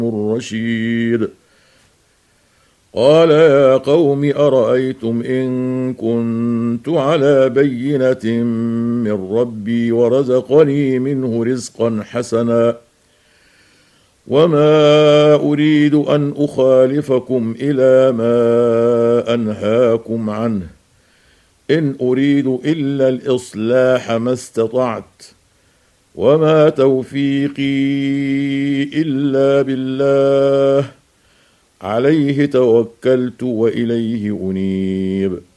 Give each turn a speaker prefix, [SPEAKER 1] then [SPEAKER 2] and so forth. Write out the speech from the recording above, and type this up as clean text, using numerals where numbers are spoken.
[SPEAKER 1] الرشيد. قال يا قوم أرأيتم إن كنت على بينة من ربي ورزقني منه رزقا حسنا وما أريد أن أخالفكم إلى ما أنهاكم عنه إن أريد إلا الإصلاح ما استطعت وما توفيقي إلا بالله عليه توكلت وإليه أنيب.